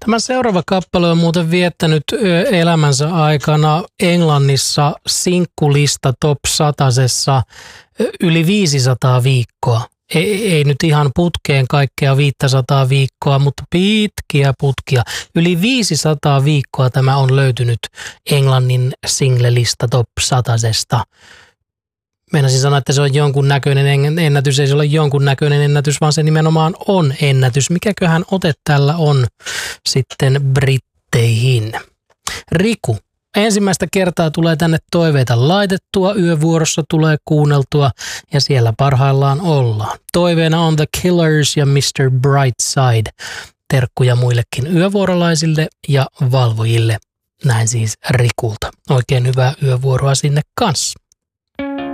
Tämä seuraava kappale on muuten viettänyt elämänsä aikana Englannissa sinkkulista top 100:ssa yli 500 viikkoa. Ei nyt ihan putkeen kaikkea 500 viikkoa, mutta pitkiä putkia. Yli 500 viikkoa tämä on löytynyt Englannin singlelista top 100:sta. Meinasin sanoa, että se on jonkun näköinen ennätys. Ei se ole jonkun näköinen ennätys, vaan se nimenomaan on ennätys. Mikäköhän ote tällä on sitten britteihin? Riku. Ensimmäistä kertaa tulee tänne toiveita laitettua, yövuorossa tulee kuunneltua ja siellä parhaillaan ollaan. Toiveena on The Killers ja Mr. Brightside. Terkkuja muillekin yövuorolaisille ja valvojille. Näin siis Rikulta. Oikein hyvää yövuoroa sinne kanssa.